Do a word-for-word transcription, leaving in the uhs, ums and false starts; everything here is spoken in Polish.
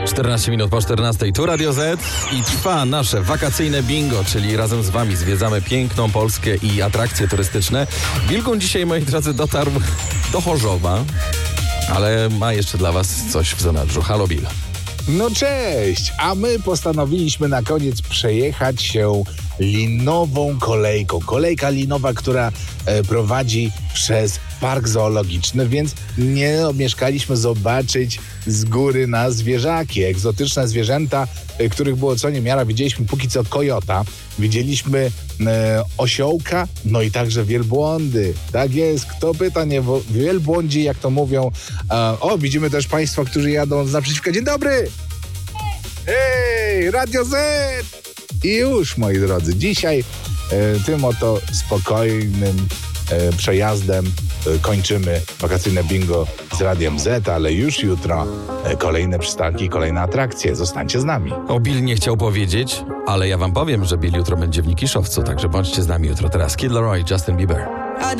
czternaście minut po czternastej, tu Radio Z i trwa nasze wakacyjne bingo, czyli razem z wami zwiedzamy piękną Polskę i atrakcje turystyczne. Wilgun dzisiaj, moi drodzy, dotarł do Chorzowa, ale ma jeszcze dla was coś w zanadrzu. Halo, Bill. No cześć, a my postanowiliśmy na koniec przejechać się linową kolejką. Kolejka linowa, która e, prowadzi przez park zoologiczny, więc nie omieszkaliśmy zobaczyć z góry na zwierzaki, egzotyczne zwierzęta, e, których było co niemiara. Widzieliśmy póki co kojota, widzieliśmy e, osiołka, no i także wielbłądy. Tak jest, kto pyta, nie wielbłądzi, jak to mówią. E, o, widzimy też państwa, którzy jadą z naprzeciwka. Dzień dobry! Hej, Radio Z! I już, moi drodzy, dzisiaj e, tym oto spokojnym e, przejazdem e, kończymy wakacyjne bingo z Radiem Z, ale już jutro e, kolejne przystanki, kolejne atrakcje. Zostańcie z nami. O, Bill nie chciał powiedzieć, ale ja wam powiem, że Bill jutro będzie w Nikiszowcu, także bądźcie z nami jutro. Teraz Kid Laroi, Justin Bieber.